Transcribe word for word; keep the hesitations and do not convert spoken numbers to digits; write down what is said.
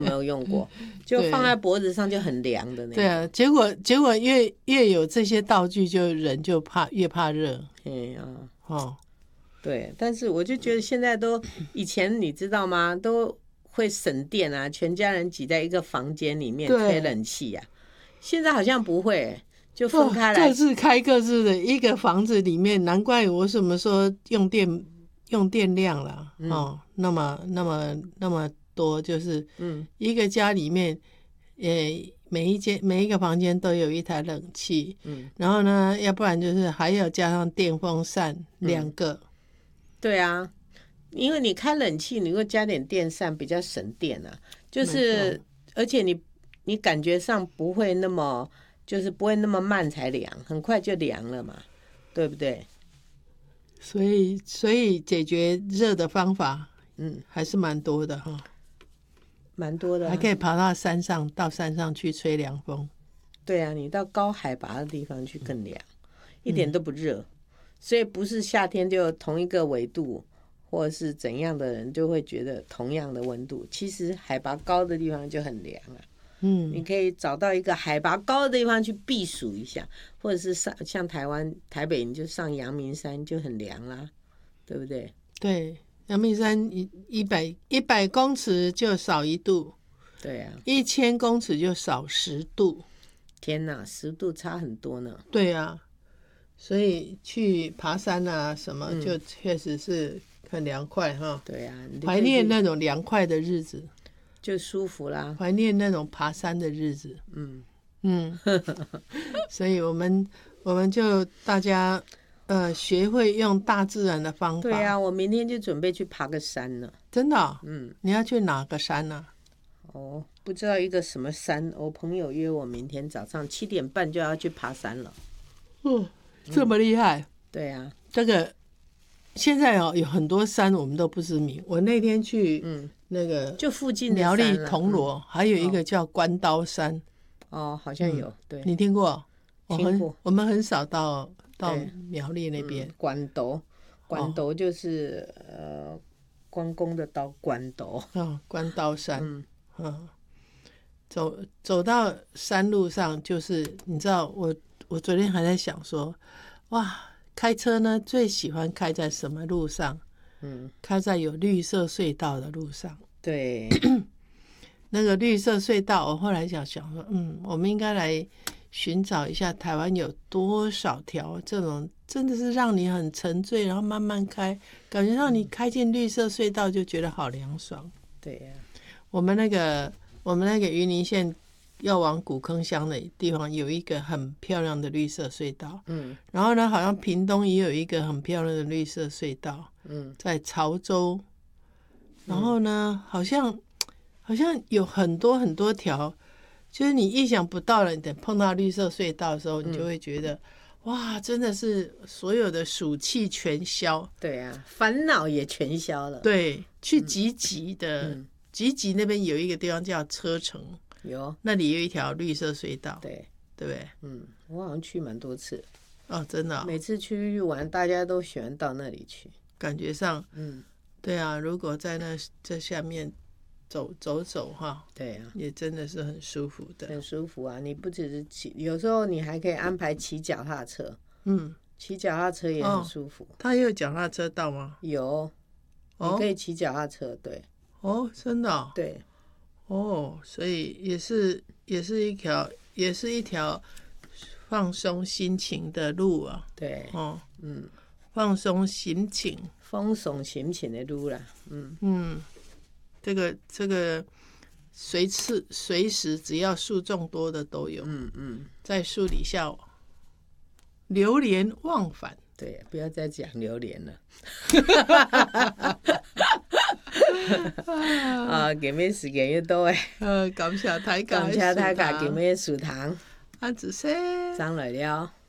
没有用过，就放在脖子上就很凉的那种。 对啊，结果结果越越有这些道具，就人就怕越怕热。 嗯啊， 哦， 对，但是我就觉得现在都，以前你知道吗？都会省电啊，全家人挤在一个房间里面吹冷气啊。现在好像不会，就分开来， 各自开各自的。一个房子里面，难怪我什么说用电用电量了、嗯、哦，那么那么那么多，就是嗯，一个家里面，呃，每一间每一个房间都有一台冷气，嗯，然后呢，要不然就是还要加上电风扇、嗯、两个。 对啊，因为你开冷气，你会加点电扇，比较省电啊。就是而且你你感觉上不会那么，就是不会那么慢才凉，很快就凉了嘛，对不对？ 所以所以解决热的方法，嗯，还是蛮多的哈， 蛮多的、啊， 还可以爬到山上，到山上去吹凉风。 对啊，你到高海拔的地方去更凉，一点都不热、嗯，所以不是夏天就同一个纬度或者是怎样的人就会觉得同样的温度，其实海拔高的地方就很凉啊。嗯，你可以找到一个海拔高的地方去避暑一下，或者是上像台湾台北，你就上阳明山就很凉啦，对不对？ 对，阳明山一一百一百公尺就少一度， 对啊， 一千公尺就少十度。 天哪，十度差很多呢。 对啊，所以去爬山啊什么，就确实是很凉快哈、嗯。 对啊， 怀念那种凉快的日子。 就舒服啦， 怀念那种爬山的日子。嗯嗯，所以我们我们就大家呃学会用大自然的方法。 对啊，我明天就准备去爬个山了。 真的、哦？嗯，你要去哪个山呢、 啊？哦，不知道一个什么山。我朋友约我明天早上七点半就要去爬山了。 哦，这么厉害？嗯、 对啊， 这个现在哦有很多山我们都不知名。我那天去，嗯。那个就附近的苗栗铜锣、嗯，还有一个叫关刀山。 哦，好像有，嗯、对， 你听过？ 听过。 我们很少到到苗栗那边。 嗯、关刀，关刀就是、哦、呃关公的刀，关刀。 哦，关刀山。嗯嗯，走走到山路上，就是你知道，我我昨天还在想说，哇，开车呢最喜欢开在什么路上？嗯，开在有绿色隧道的路上。 对， 那个绿色隧道，我后来想想说，嗯，我们应该来寻找一下台湾有多少条这种真的是让你很沉醉，然后慢慢开，感觉让你开进绿色隧道就觉得好凉爽。 对呀、啊， 我们那个我们那个云林县要往古坑乡的地方有一个很漂亮的绿色隧道，嗯，然后呢，好像屏东也有一个很漂亮的绿色隧道，嗯，在潮州，然后呢，好像好像有很多很多条，就是你意想不到了，你等碰到绿色隧道的时候，你就会觉得、嗯、哇，真的是所有的暑气全消。 对啊，烦恼也全消了。 对，去集集的、嗯、集集那边有一个地方叫车城。 有， 那里有一条绿色隧道， 对， 对不对？ 嗯，我好像去蛮多次。 哦，真的、哦， 每次去玩，大家都喜欢到那里去。 感觉上，嗯，对啊，如果在那这下面走走走哈， 对啊， 也真的是很舒服的， 很舒服啊！你不只是骑，有时候你还可以安排骑脚踏车，嗯，骑脚踏车也很舒服。 它、哦、也有脚踏车道吗？ 有，你可以骑脚踏车，对。 哦，真的、哦？ 对。 哦，所以也是也是一条也是一条放松心情的路啊。 对， 哦，嗯，放松心情， 放松心情的路啦。嗯嗯，这个这个随时随时只要树种多的都有。嗯嗯，在树底下流连忘返。 对，不要再讲榴莲了。啊，今日時間要到誒， 呃，感謝大家， 感謝大家今日收聽， 安子生， 張來了。